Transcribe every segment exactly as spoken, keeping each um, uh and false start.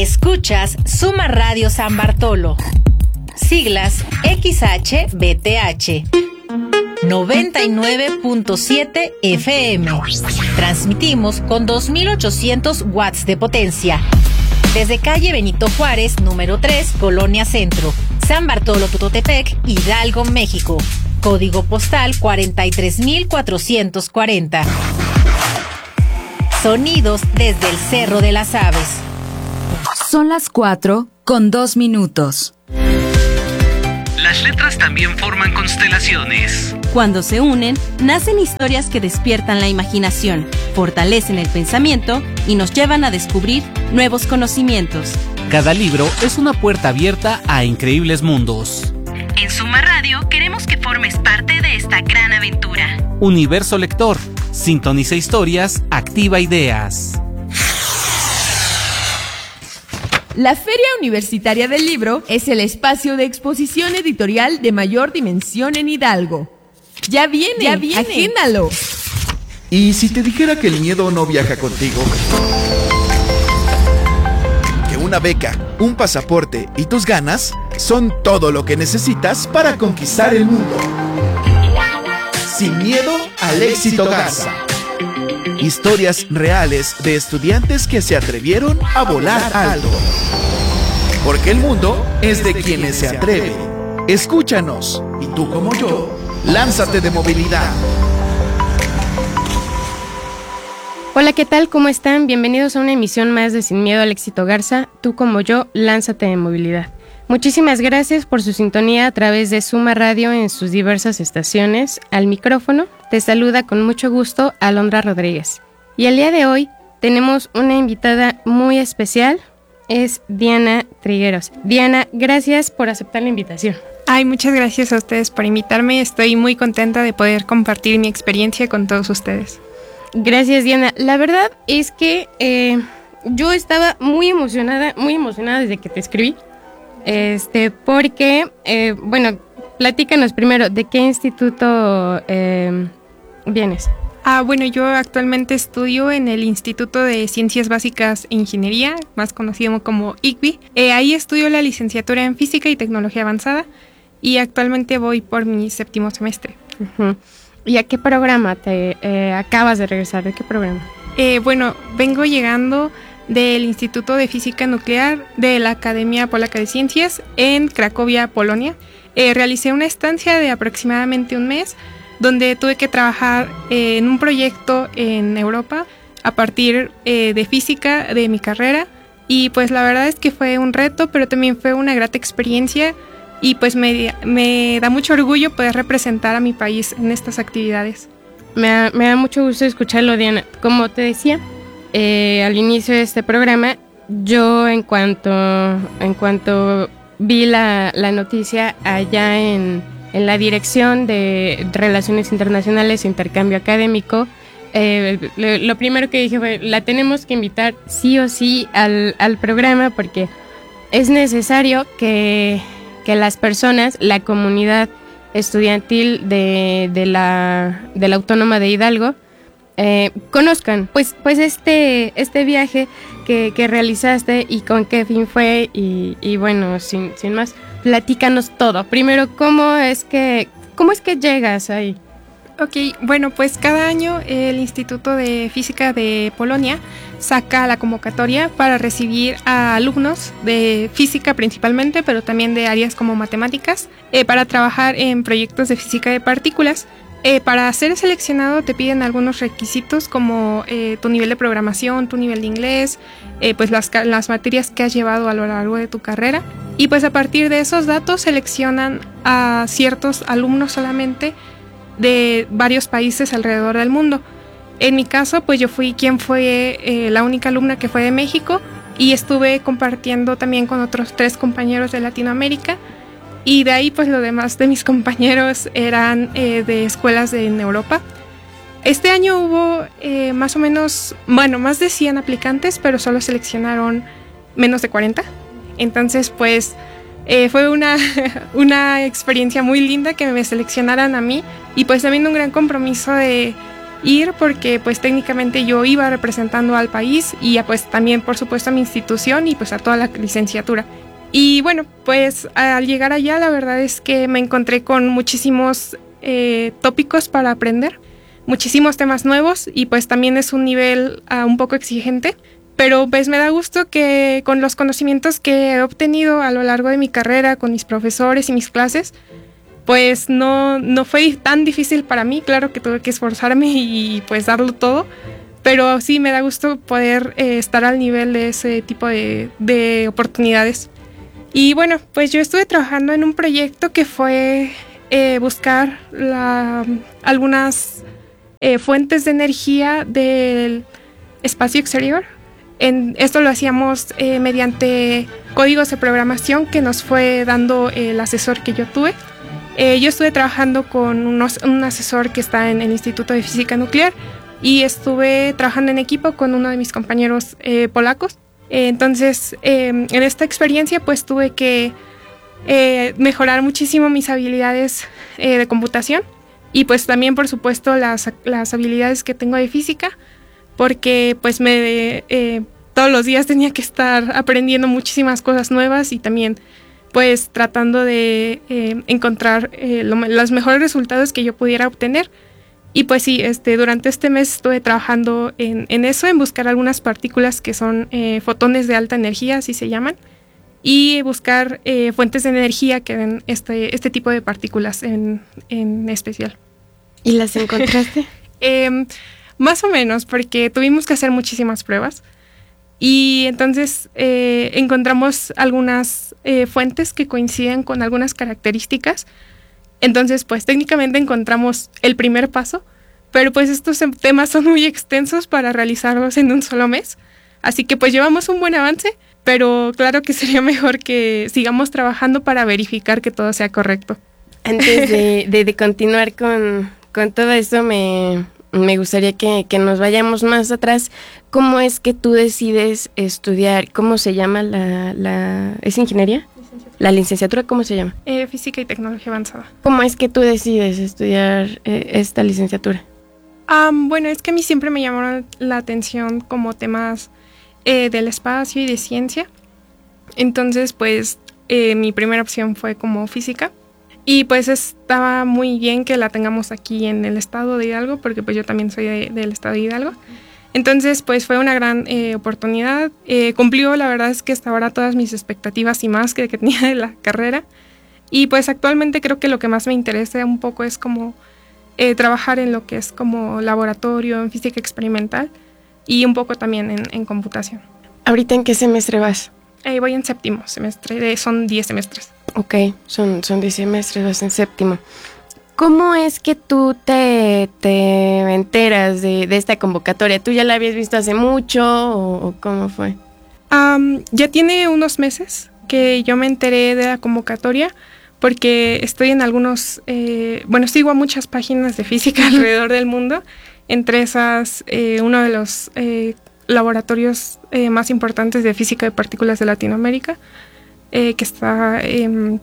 Escuchas Suma Radio San Bartolo. Siglas X H B T H. noventa y nueve punto siete F M. Transmitimos con dos mil ochocientos watts de potencia. Desde calle Benito Juárez, número tres, Colonia Centro, San Bartolo, Tutotepec, Hidalgo, México. Código postal cuarenta y tres mil cuatrocientos cuarenta. Sonidos desde el Cerro de las Aves. Son las cuatro con dos minutos. Las letras también forman constelaciones. Cuando se unen, nacen historias que despiertan la imaginación, fortalecen el pensamiento y nos llevan a descubrir nuevos conocimientos. Cada libro es una puerta abierta a increíbles mundos. En Suma Radio queremos que formes parte de esta gran aventura. Universo Lector. Sintoniza historias, activa ideas. La Feria Universitaria del Libro es el espacio de exposición editorial de mayor dimensión en Hidalgo. ¡Ya viene! ¡Ya viene! ¡Agéndalo! ¿Y si te dijera que el miedo no viaja contigo? Que una beca, un pasaporte y tus ganas son todo lo que necesitas para conquistar el mundo. Sin miedo al éxito Garza. Historias reales de estudiantes que se atrevieron a volar alto. Porque el mundo es de quienes se atreven. Escúchanos, y tú como yo, lánzate de movilidad. Hola, ¿qué tal? ¿Cómo están? Bienvenidos a una emisión más de Sin Miedo al Éxito Garza. Tú como yo, lánzate de movilidad. Muchísimas gracias por su sintonía a través de Suma Radio en sus diversas estaciones. Al micrófono te saluda con mucho gusto Alondra Rodríguez. Y el día de hoy tenemos una invitada muy especial, es Diana Trigueros. Diana, gracias por aceptar la invitación. Ay, muchas gracias a ustedes por invitarme. Estoy muy contenta de poder compartir mi experiencia con todos ustedes. Gracias, Diana. La verdad es que eh, yo estaba muy emocionada, muy emocionada desde que te escribí. Este, porque, eh, bueno, platícanos primero, ¿de qué instituto eh, vienes? Ah, bueno, yo actualmente estudio en el Instituto de Ciencias Básicas e Ingeniería, más conocido como I C B I. Eh, ahí estudio la licenciatura en Física y Tecnología Avanzada y actualmente voy por mi séptimo semestre. Uh-huh. ¿Y a qué programa te eh, acabas de regresar? ¿De qué programa? Eh, bueno, vengo llegando del Instituto de Física Nuclear de la Academia Polaca de Ciencias en Cracovia, Polonia. Eh, realicé una estancia de aproximadamente un mes donde tuve que trabajar eh, en un proyecto en Europa a partir eh, de física de mi carrera y pues la verdad es que fue un reto, pero también fue una grata experiencia y pues me, me da mucho orgullo poder representar a mi país en estas actividades. Me da, me da mucho gusto escucharlo, Diana. Como te decía, Eh, al inicio de este programa, yo en cuanto en cuanto vi la, la noticia allá en, en la Dirección de Relaciones Internacionales e Intercambio Académico, eh, lo, lo primero que dije fue, la tenemos que invitar sí o sí al, al programa porque es necesario que, que las personas, la comunidad estudiantil de, de, la, de la Autónoma de Hidalgo, Eh, conozcan pues pues este este viaje que, que realizaste y con qué fin fue y, y bueno, sin, sin más, platícanos todo. Primero, ¿cómo es que cómo es que llegas ahí? Ok, bueno, pues cada año el Instituto de Física de Polonia saca la convocatoria para recibir a alumnos de física principalmente, pero también de áreas como matemáticas, eh, para trabajar en proyectos de física de partículas. Eh, para ser seleccionado te piden algunos requisitos como eh, tu nivel de programación, tu nivel de inglés, eh, pues las, las materias que has llevado a lo largo de tu carrera. Y pues a partir de esos datos seleccionan a ciertos alumnos solamente de varios países alrededor del mundo. En mi caso, pues yo fui quien fue eh, la única alumna que fue de México y estuve compartiendo también con otros tres compañeros de Latinoamérica. Y de ahí pues lo demás de mis compañeros eran eh, de escuelas de, en Europa. Este año hubo eh, más o menos, bueno, más de cien aplicantes, pero solo seleccionaron menos de cuarenta. Entonces pues eh, fue una, una experiencia muy linda que me seleccionaran a mí y pues también un gran compromiso de ir porque pues técnicamente yo iba representando al país y pues también por supuesto a mi institución y pues a toda la licenciatura. Y bueno, pues al llegar allá la verdad es que me encontré con muchísimos eh, tópicos para aprender, muchísimos temas nuevos y pues también es un nivel uh, un poco exigente, pero pues me da gusto que con los conocimientos que he obtenido a lo largo de mi carrera, con mis profesores y mis clases, pues no, no fue tan difícil para mí. Claro que tuve que esforzarme y pues darlo todo, pero sí me da gusto poder eh, estar al nivel de ese tipo de, de oportunidades. Y bueno, pues yo estuve trabajando en un proyecto que fue eh, buscar la, algunas eh, fuentes de energía del espacio exterior. En, esto lo hacíamos eh, mediante códigos de programación que nos fue dando el asesor que yo tuve. Eh, yo estuve trabajando con unos, un asesor que está en el Instituto de Física Nuclear y estuve trabajando en equipo con uno de mis compañeros eh, polacos. Eh, entonces, eh, en esta experiencia pues tuve que eh, mejorar muchísimo mis habilidades eh, de computación y pues también por supuesto las, las habilidades que tengo de física, porque pues me eh, todos los días tenía que estar aprendiendo muchísimas cosas nuevas y también pues tratando de eh, encontrar eh, lo, los mejores resultados que yo pudiera obtener. Y pues sí, este, durante este mes estuve trabajando en, en eso, en buscar algunas partículas que son eh, fotones de alta energía, así se llaman, y buscar eh, fuentes de energía que den este, este tipo de partículas en, en especial. ¿Y las encontraste? eh, más o menos, porque tuvimos que hacer muchísimas pruebas. Y entonces eh, encontramos algunas eh, fuentes que coinciden con algunas características. Entonces, pues técnicamente encontramos el primer paso, pero pues estos temas son muy extensos para realizarlos en un solo mes. Así que pues llevamos un buen avance, pero claro que sería mejor que sigamos trabajando para verificar que todo sea correcto. Antes de, de, de continuar con, con todo esto, me... Me gustaría que, que nos vayamos más atrás. ¿Cómo es que tú decides estudiar? ¿Cómo se llama la... la ¿Es ingeniería? Licenciatura. ¿La licenciatura cómo se llama? Eh, Física y Tecnología Avanzada. ¿Cómo es que tú decides estudiar eh, esta licenciatura? Um, bueno, es que a mí siempre me llamaron la atención como temas eh, del espacio y de ciencia. Entonces, pues, eh, mi primera opción fue como física. Y pues estaba muy bien que la tengamos aquí en el estado de Hidalgo, porque pues yo también soy de, del estado de Hidalgo. Entonces pues fue una gran eh, oportunidad. Eh, cumplió, la verdad es que hasta ahora todas mis expectativas y más que, que tenía de la carrera. Y pues actualmente creo que lo que más me interesa un poco es como eh, trabajar en lo que es como laboratorio, en física experimental y un poco también en, en computación. ¿Ahorita en qué semestre vas? Eh, voy en séptimo semestre, de, son diez semestres. Ok, son, son diez semestres, vas en séptimo. ¿Cómo es que tú te, te enteras de, de esta convocatoria? ¿Tú ya la habías visto hace mucho o, o cómo fue? Um, ya tiene unos meses que yo me enteré de la convocatoria porque estoy en algunos, eh, bueno, sigo a muchas páginas de física alrededor del mundo. Entre esas, eh, uno de los eh, laboratorios eh, más importantes de física de partículas de Latinoamérica, Eh, que está, eh,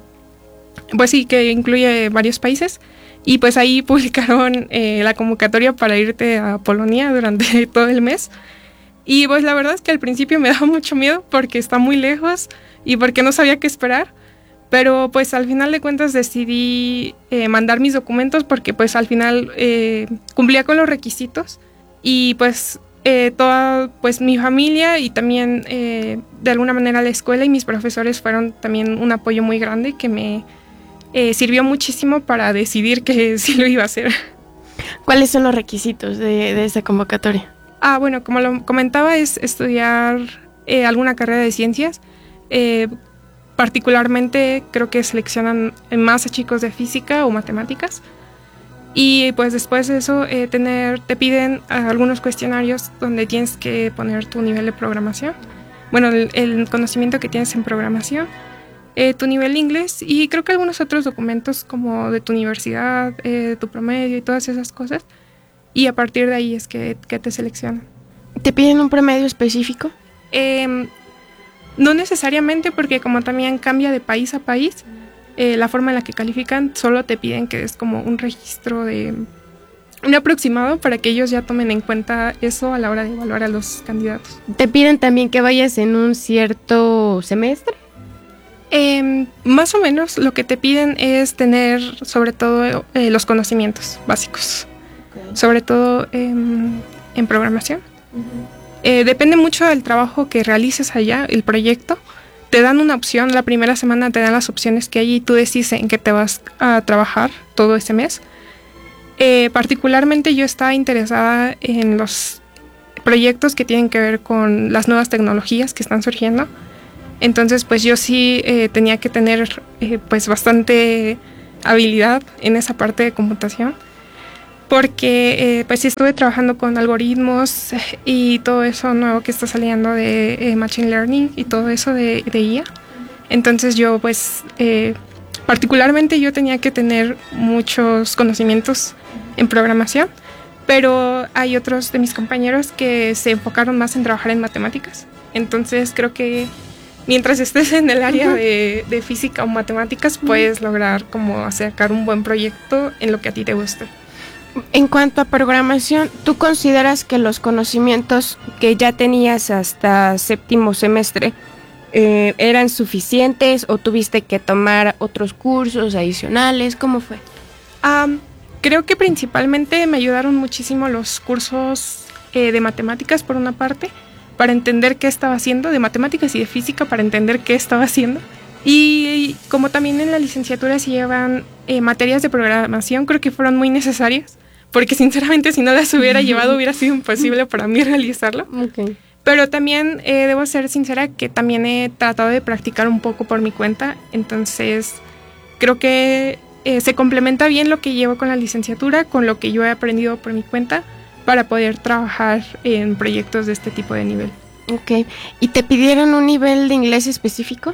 pues sí, que incluye varios países. Y pues ahí publicaron eh, la convocatoria para irte a Polonia durante todo el mes. Y pues la verdad es que al principio me daba mucho miedo porque está muy lejos y porque no sabía qué esperar. Pero pues al final de cuentas decidí eh, mandar mis documentos porque pues al final eh, cumplía con los requisitos. Y pues Eh, toda pues mi familia y también eh, de alguna manera la escuela y mis profesores fueron también un apoyo muy grande que me eh, sirvió muchísimo para decidir que sí lo iba a hacer. ¿Cuáles son los requisitos de, de esta convocatoria? Ah, bueno, como lo comentaba, es estudiar eh, alguna carrera de ciencias. Eh, particularmente creo que seleccionan más a chicos de física o matemáticas. Y pues después de eso eh, tener, te piden algunos cuestionarios donde tienes que poner tu nivel de programación, bueno, el, el conocimiento que tienes en programación, eh, tu nivel de inglés y creo que algunos otros documentos como de tu universidad, eh, de tu promedio y todas esas cosas. Y a partir de ahí es que, que te seleccionan. ¿Te piden un promedio específico? Eh, no necesariamente, porque como también cambia de país a país, Eh, la forma en la que califican, solo te piden que es como un registro de un aproximado para que ellos ya tomen en cuenta eso a la hora de evaluar a los candidatos. ¿Te piden también que vayas en un cierto semestre? Eh, más o menos lo que te piden es tener sobre todo eh, los conocimientos básicos, okay. sobre todo eh, en programación. Uh-huh. Eh, depende mucho del trabajo que realices allá, el proyecto. Te dan una opción, la primera semana te dan las opciones que hay y tú decides en qué te vas a trabajar todo ese mes. Eh, particularmente yo estaba interesada en los proyectos que tienen que ver con las nuevas tecnologías que están surgiendo. Entonces, pues yo sí eh, tenía que tener eh, pues bastante habilidad en esa parte de computación, porque eh, pues sí estuve trabajando con algoritmos y todo eso nuevo que está saliendo de eh, Machine Learning y todo eso de, de I A. Entonces yo pues eh, particularmente yo tenía que tener muchos conocimientos en programación, pero hay otros de mis compañeros que se enfocaron más en trabajar en matemáticas. Entonces creo que mientras estés en el área de, de física o matemáticas, puedes lograr como sacar un buen proyecto en lo que a ti te guste. En cuanto a programación, ¿tú consideras que los conocimientos que ya tenías hasta séptimo semestre eh, eran suficientes o tuviste que tomar otros cursos adicionales? ¿Cómo fue? Um, creo que principalmente me ayudaron muchísimo los cursos eh, de matemáticas, por una parte, para entender qué estaba haciendo, de matemáticas y de física para entender qué estaba haciendo. Y como también en la licenciatura se llevan eh, materias de programación, creo que fueron muy necesarias, porque sinceramente si no las hubiera llevado hubiera sido imposible para mí realizarlo. Okay. Pero también eh, debo ser sincera que también he tratado de practicar un poco por mi cuenta, entonces creo que eh, se complementa bien lo que llevo con la licenciatura con lo que yo he aprendido por mi cuenta, para poder trabajar en proyectos de este tipo de nivel. Ok. ¿Y te pidieron un nivel de inglés específico?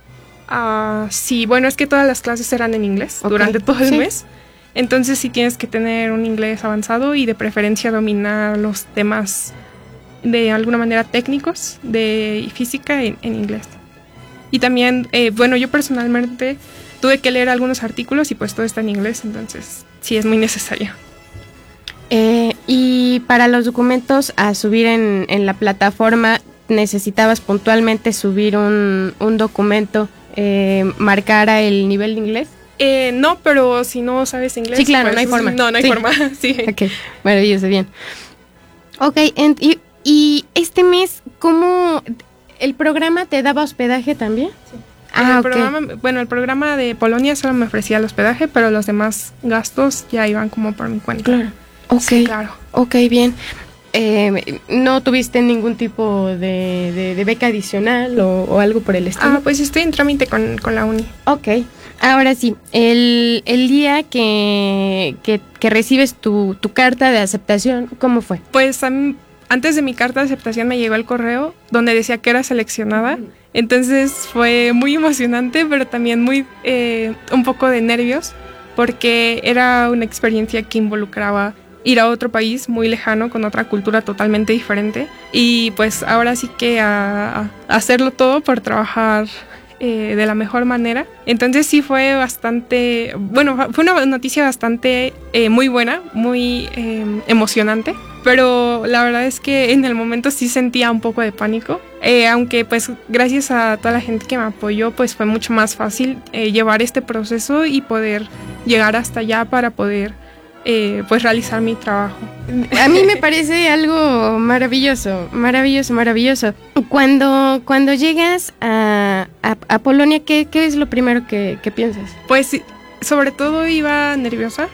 Uh, sí, bueno, es que todas las clases eran en inglés okay. durante todo el sí. mes. Entonces sí tienes que tener un inglés avanzado y de preferencia dominar los temas de alguna manera técnicos de física en, en inglés. Y también, eh, bueno, yo personalmente tuve que leer algunos artículos y pues todo está en inglés, entonces sí es muy necesario. Eh, y para los documentos a subir en, en la plataforma, ¿necesitabas puntualmente subir un, un documento, eh, marcara el nivel de inglés? Eh, no, pero si no sabes inglés... Sí, claro, pues, no hay forma. No, no hay sí. forma, sí. Ok, maravilloso, bien. Ok, en, y, y este mes, ¿cómo el programa te daba hospedaje también? Sí. Ah, el okay. programa, bueno, el programa de Polonia solo me ofrecía el hospedaje, pero los demás gastos ya iban como por mi cuenta. Claro. Ok, sí, claro. Ok, bien. Eh, ¿No tuviste ningún tipo de, de, de beca adicional o, o algo por el estilo? Ah, pues estoy en trámite con, con la uni. Ok, ahora sí, el, el día que, que, que recibes tu, tu carta de aceptación, ¿cómo fue? Pues a mí, antes de mi carta de aceptación me llegó el correo donde decía que era seleccionada, mm. entonces fue muy emocionante, pero también muy eh, un poco de nervios, porque era una experiencia que involucraba ir a otro país muy lejano con otra cultura totalmente diferente y pues ahora sí que a, a hacerlo todo por trabajar eh, de la mejor manera. Entonces sí fue bastante, bueno, fue una noticia bastante eh, muy buena, muy eh, emocionante, pero la verdad es que en el momento sí sentía un poco de pánico, eh, aunque pues gracias a toda la gente que me apoyó pues fue mucho más fácil eh, llevar este proceso y poder llegar hasta allá para poder Eh, pues realizar mi trabajo. A mí me parece algo maravilloso, maravilloso, maravilloso. Cuando, cuando llegas a, a, a Polonia, ¿qué, ¿qué es lo primero que, que piensas? Pues sobre todo iba nerviosa,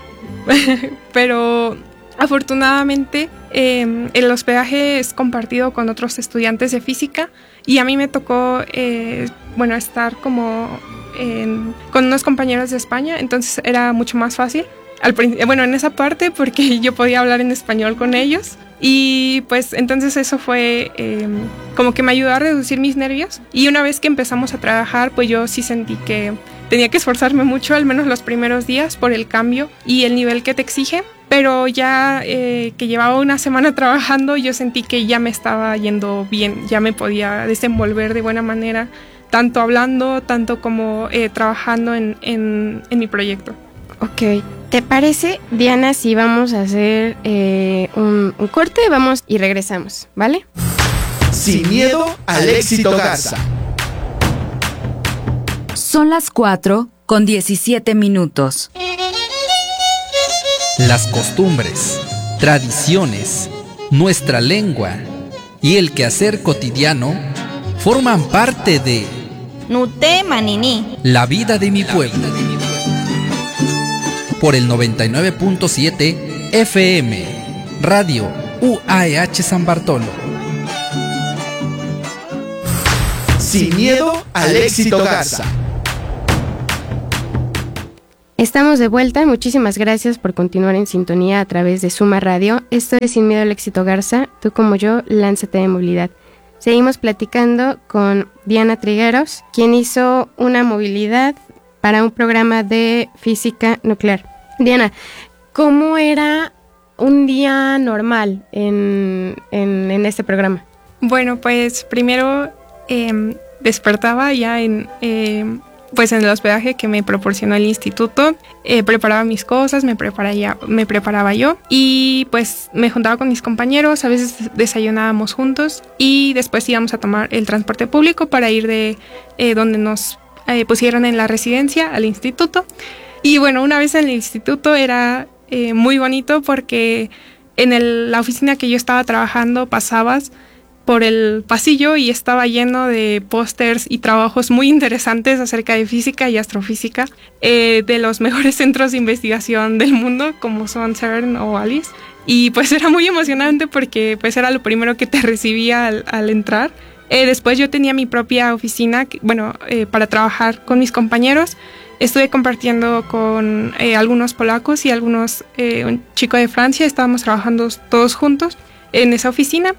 pero afortunadamente eh, el hospedaje es compartido con otros estudiantes de física y a mí me tocó, eh, bueno, estar como en, con unos compañeros de España, entonces era mucho más fácil. Al, bueno, en esa parte porque yo podía hablar en español con ellos y pues entonces eso fue eh, como que me ayudó a reducir mis nervios y una vez que empezamos a trabajar pues yo sí sentí que tenía que esforzarme mucho, al menos los primeros días por el cambio y el nivel que te exige, pero ya eh, que llevaba una semana trabajando yo sentí que ya me estaba yendo bien, ya me podía desenvolver de buena manera, tanto hablando, tanto como eh, trabajando en, en, en mi proyecto. Ok, ¿Te parece, Diana, si vamos a hacer eh, un, un corte? Vamos y regresamos, ¿vale? Sin miedo al éxito Garza. Son las cuatro con diecisiete minutos. Las costumbres, tradiciones, nuestra lengua y el quehacer cotidiano forman parte de Nute Manini, la vida de mi pueblo. Por el noventa y nueve punto siete F M, Radio U A E H San Bartolo. Sin miedo al éxito Garza. Estamos de vuelta, muchísimas gracias por continuar en sintonía a través de Suma Radio. Esto es Sin Miedo al Éxito Garza, tú como yo, lánzate de movilidad. Seguimos platicando con Diana Trigueros, quien hizo una movilidad para un programa de física nuclear. Diana, ¿cómo era un día normal en, en, en este programa? Bueno, pues primero eh, despertaba ya en... Eh, pues en el hospedaje que me proporcionó el instituto, eh, preparaba mis cosas, me preparaba, me preparaba yo y pues me juntaba con mis compañeros, a veces desayunábamos juntos y después íbamos a tomar el transporte público para ir de eh, donde nos eh, pusieron en la residencia al instituto. Y bueno, una vez en el instituto era eh, muy bonito porque en el, la oficina que yo estaba trabajando pasabas por el pasillo y estaba lleno de pósters y trabajos muy interesantes acerca de física y astrofísica eh, de los mejores centros de investigación del mundo, como son CERN o ALICE. Y pues era muy emocionante porque pues era lo primero que te recibía al, al entrar. Eh, después yo tenía mi propia oficina, que, bueno, eh, para trabajar con mis compañeros. Estuve compartiendo con eh, algunos polacos y algunos, eh, un chico de Francia. Estábamos trabajando todos juntos en esa oficina.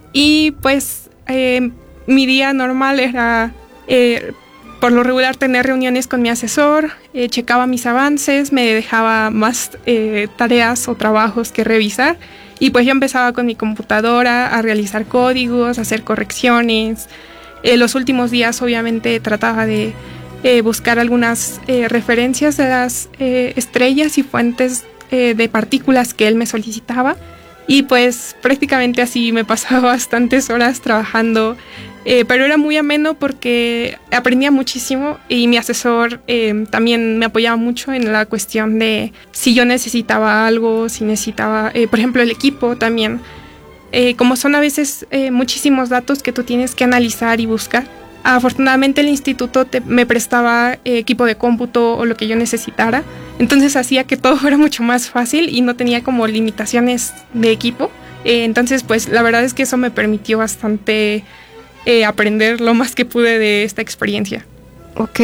Y pues eh, mi día normal era, eh, por lo regular, tener reuniones con mi asesor, eh, checaba mis avances, me dejaba más eh, tareas o trabajos que revisar. Y pues yo empezaba con mi computadora a realizar códigos, a hacer correcciones. Eh, los últimos días obviamente trataba de eh, buscar algunas eh, referencias de las eh, estrellas y fuentes eh, de partículas que él me solicitaba. Y pues prácticamente así me pasaba bastantes horas trabajando, eh, pero era muy ameno porque aprendía muchísimo y mi asesor eh, también me apoyaba mucho en la cuestión de si yo necesitaba algo, si necesitaba, eh, por ejemplo, el equipo también. Eh, como son a veces eh, muchísimos datos que tú tienes que analizar y buscar. Afortunadamente el instituto te, me prestaba eh, equipo de cómputo o lo que yo necesitara, entonces hacía que todo fuera mucho más fácil y no tenía como limitaciones de equipo. Eh, entonces pues la verdad es que eso me permitió bastante eh, aprender lo más que pude de esta experiencia. Ok,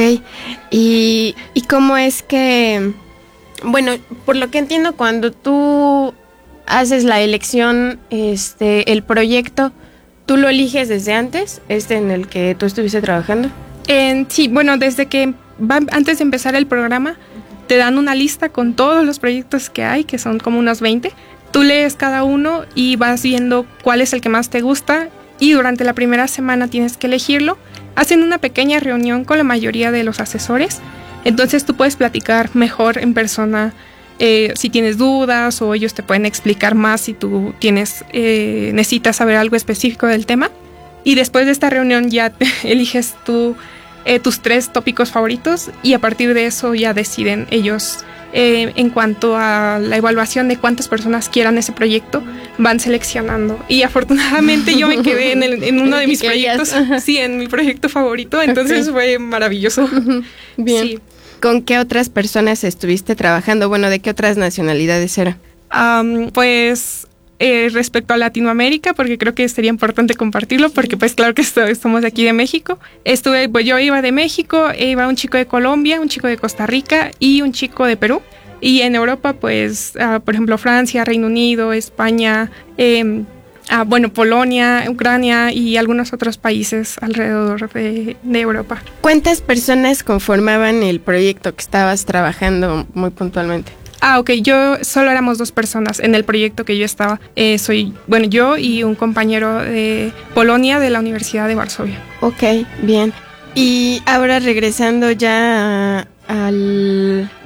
y, y cómo es que, bueno, por lo que entiendo, cuando tú haces la elección, este, el proyecto, ¿tú lo eliges desde antes, este en el que tú estuviste trabajando? Eh, sí, bueno, desde que va, antes de empezar el programa, te dan una lista con todos los proyectos que hay, que son como unos veinte. Tú lees cada uno y vas viendo cuál es el que más te gusta y durante la primera semana tienes que elegirlo. Hacen una pequeña reunión con la mayoría de los asesores, entonces tú puedes platicar mejor en persona. Eh, si tienes dudas o ellos te pueden explicar más si tú tienes eh, necesitas saber algo específico del tema. Y después de esta reunión ya te eliges tú, eh, tus tres tópicos favoritos y a partir de eso ya deciden ellos eh, en cuanto a la evaluación de cuántas personas quieran ese proyecto, van seleccionando. Y afortunadamente yo me quedé en, el, en uno de mis proyectos, sí, en mi proyecto favorito, entonces okay. Fue maravilloso. Bien. Sí. ¿Con qué otras personas estuviste trabajando? Bueno, ¿de qué otras nacionalidades era? Um, pues eh, respecto a Latinoamérica, porque creo que sería importante compartirlo, porque pues claro que estoy, estamos de aquí de México. Estuve, pues yo iba de México, iba un chico de Colombia, un chico de Costa Rica y un chico de Perú. Y en Europa, pues, uh, por ejemplo, Francia, Reino Unido, España, eh, Ah, bueno, Polonia, Ucrania y algunos otros países alrededor de, de Europa. ¿Cuántas personas conformaban el proyecto que estabas trabajando muy puntualmente? Ah, ok, yo solo éramos dos personas en el proyecto que yo estaba. Eh, soy, bueno, yo y un compañero de Polonia de la Universidad de Varsovia. Ok, bien. Y ahora regresando ya a, al...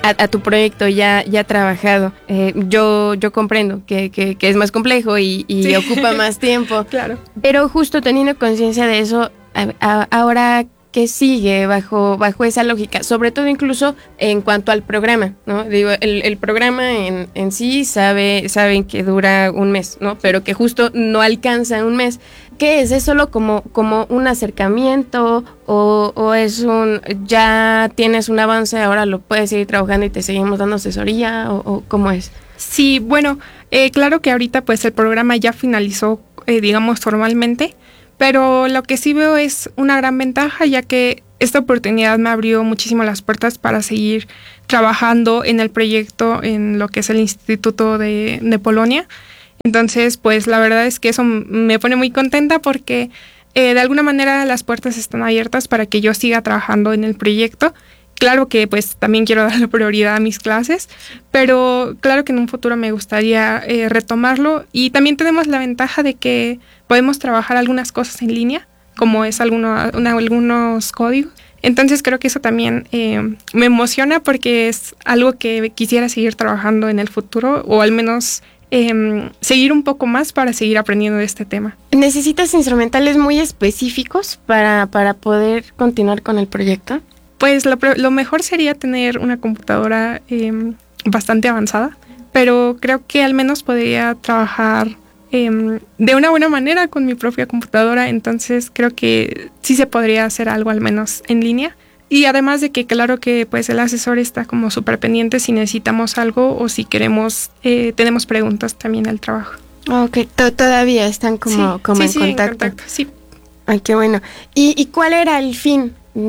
a, a tu proyecto ya, ya trabajado. Eh, yo, yo comprendo que, que, que es más complejo y, y sí. ocupa más tiempo. Claro. Pero justo teniendo conciencia de eso, a, a, ahora, ¿qué sigue bajo, bajo esa lógica? Sobre todo incluso en cuanto al programa, ¿no? Digo, el, el programa en, en sí sabe, saben que dura un mes, ¿no? Pero que justo no alcanza un mes. ¿Qué es? ¿Es solo como, como un acercamiento o, o es un, ya tienes un avance, ahora lo puedes seguir trabajando y te seguimos dando asesoría o, o cómo es? Sí, bueno, eh, claro que ahorita pues el programa ya finalizó, eh, digamos, formalmente, pero lo que sí veo es una gran ventaja, ya que esta oportunidad me abrió muchísimo las puertas para seguir trabajando en el proyecto en lo que es el Instituto de, de Polonia. Entonces, pues la verdad es que eso me pone muy contenta porque eh, de alguna manera las puertas están abiertas para que yo siga trabajando en el proyecto. Claro que pues también quiero darle prioridad a mis clases, pero claro que en un futuro me gustaría eh, retomarlo. Y también tenemos la ventaja de que podemos trabajar algunas cosas en línea, como es alguno, una, algunos códigos. Entonces creo que eso también eh, me emociona porque es algo que quisiera seguir trabajando en el futuro, o al menos eh, seguir un poco más para seguir aprendiendo de este tema. ¿Necesitas instrumentales muy específicos para, para poder continuar con el proyecto? Pues lo, lo mejor sería tener una computadora eh, bastante avanzada, pero creo que al menos podría trabajar eh, de una buena manera con mi propia computadora, entonces creo que sí se podría hacer algo al menos en línea. Y además de que claro que pues el asesor está como súper pendiente si necesitamos algo o si queremos, eh, tenemos preguntas también al trabajo. Ok, T- todavía están como, sí, como sí, en, sí, contacto. en contacto. Sí. Ay, qué bueno. ¿Y, y cuál era el fin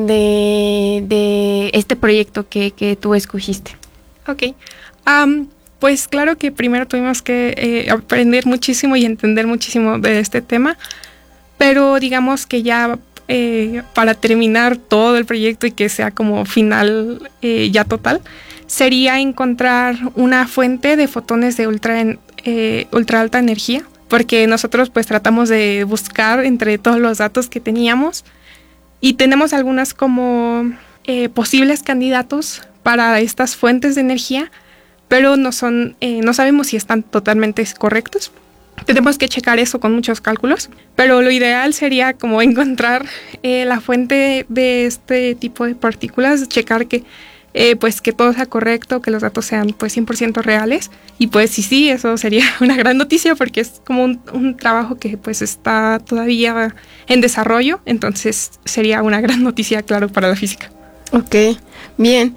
de, de este proyecto que, que tú escogiste? Ok, um, pues claro que primero tuvimos que eh, aprender muchísimo y entender muchísimo de este tema, pero digamos que ya eh, para terminar todo el proyecto y que sea como final eh, ya total, sería encontrar una fuente de fotones de ultra, eh, ultra alta energía, porque nosotros pues tratamos de buscar entre todos los datos que teníamos y tenemos algunas como eh, posibles candidatos para estas fuentes de energía, pero no son, eh, no sabemos si están totalmente correctos. Tenemos que checar eso con muchos cálculos, pero lo ideal sería como encontrar eh, la fuente de este tipo de partículas, checar que Eh, pues que todo sea correcto, que los datos sean pues cien por ciento reales, y pues sí, sí, eso sería una gran noticia porque es como un, un trabajo que pues está todavía en desarrollo, entonces sería una gran noticia, claro, para la física. Ok, bien.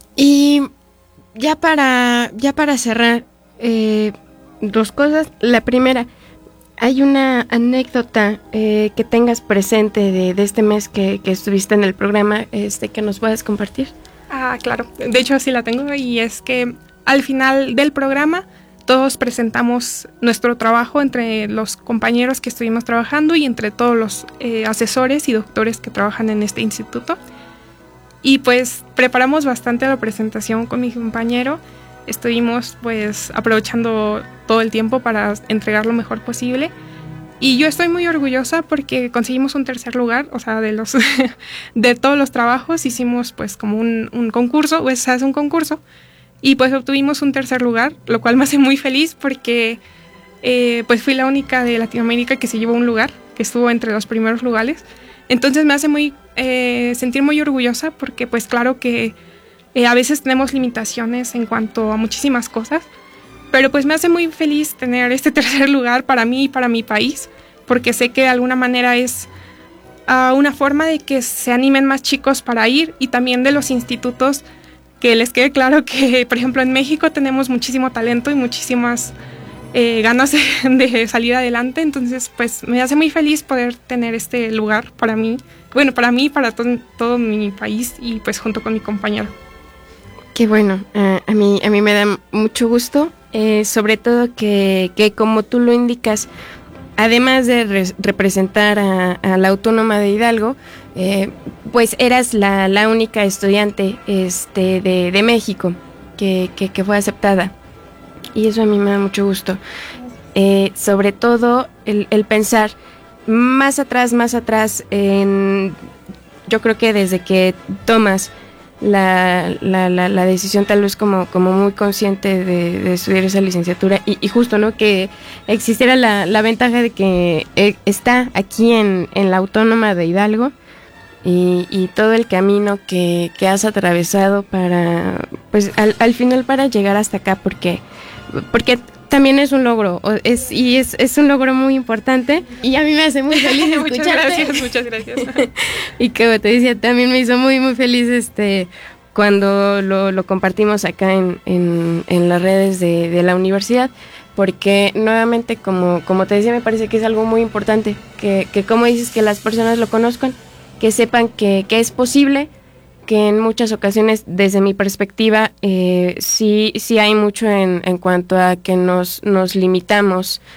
Y ya para, ya para cerrar, eh, dos cosas. La primera, ¿hay una anécdota eh, que tengas presente de, de este mes que, que estuviste en el programa este, que nos puedas compartir? Ah, claro. De hecho, sí la tengo, y es que al final del programa todos presentamos nuestro trabajo entre los compañeros que estuvimos trabajando y entre todos los eh, asesores y doctores que trabajan en este instituto. Y pues preparamos bastante la presentación con mi compañero. Estuvimos pues aprovechando todo el tiempo para entregar lo mejor posible. Y yo estoy muy orgullosa porque conseguimos un tercer lugar, o sea, de los de todos los trabajos hicimos pues como un, un concurso, o sea, es un concurso, y pues obtuvimos un tercer lugar, lo cual me hace muy feliz porque eh, pues fui la única de Latinoamérica que se llevó un lugar, que estuvo entre los primeros lugares. Entonces me hace muy eh, sentir muy orgullosa porque pues claro que eh, a veces tenemos limitaciones en cuanto a muchísimas cosas, pero pues me hace muy feliz tener este tercer lugar para mí y para mi país, porque sé que de alguna manera es uh, una forma de que se animen más chicos para ir, y también de los institutos, que les quede claro que, por ejemplo, en México tenemos muchísimo talento y muchísimas eh, ganas de, de salir adelante. Entonces, pues me hace muy feliz poder tener este lugar para mí, bueno, para mí, para to- todo mi país, y pues junto con mi compañero. Qué bueno, uh, a mí a mí me da mucho gusto, eh, sobre todo que, que como tú lo indicas, además de re- representar a, a la Autónoma de Hidalgo, eh, pues eras la, la única estudiante este, de, de México que, que, que fue aceptada, y eso a mí me da mucho gusto. Eh, sobre todo el, el pensar más atrás, más atrás, en, yo creo que desde que tomas la, la, la, la decisión tal vez como, como muy consciente de, de estudiar esa licenciatura y, y justo, ¿no? Que existiera la, la ventaja de que eh, está aquí en, en la Autónoma de Hidalgo y, y todo el camino que, que has atravesado para, pues al, al final para llegar hasta acá, porque, porque también es un logro, es, y es, es un logro muy importante y a mí me hace muy feliz escucharte. Muchas gracias, muchas gracias. Y como te decía, también me hizo muy, muy feliz este cuando lo, lo compartimos acá en, en, en las redes de, de la universidad, porque nuevamente, como, como te decía, me parece que es algo muy importante, que, que como dices, que las personas lo conozcan, que sepan que, que es posible, que en muchas ocasiones, desde mi perspectiva, eh, sí, sí hay mucho en, en cuanto a que nos, nos limitamos